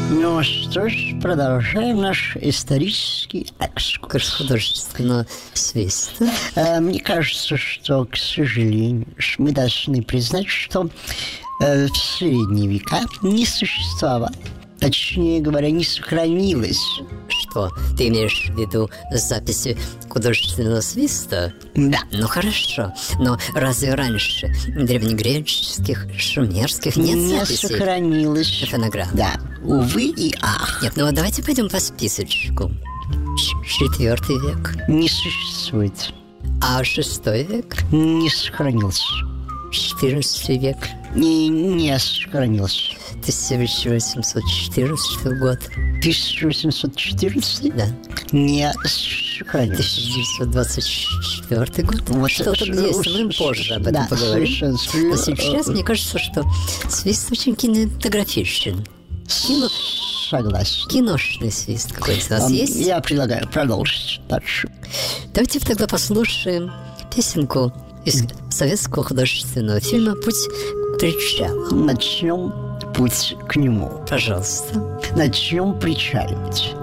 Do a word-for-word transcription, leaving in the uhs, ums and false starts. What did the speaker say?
Ну что ж, продолжаем наш исторический экскурс. Художественного свиста. Мне кажется, что, к сожалению, мы должны признать, что в средние века не существовало, точнее говоря, не сохранилось. Что, ты имеешь в виду записи художественного свиста? Да. Ну хорошо, но разве раньше древнегреческих, шумерских нет не записей? Не сохранилось. Фонограмм. Да, увы и ах. Нет, ну вот давайте пойдем по списочку. Четвертый век. Не существует. А шестой век? Не сохранился. Четырнадцатый век? Не, не сохранился. тысяча восемьсот четырнадцатый год. тысяча восемьсот четырнадцатый? Да. Не сохранился. тысяча девятьсот двадцать четвёртый год. Вот что-то есть, мы позже об этом да, поговорим. совершенно. Но сейчас мне кажется, что свист очень кинематографичен. Кино... Согласен. Киношный свист какой-то у нас um, есть? Я предлагаю продолжить дальше. Давайте тогда послушаем песенку из советского художественного фильма «Путь к причалу». Начнем путь к нему. Пожалуйста. Начнем причаливать.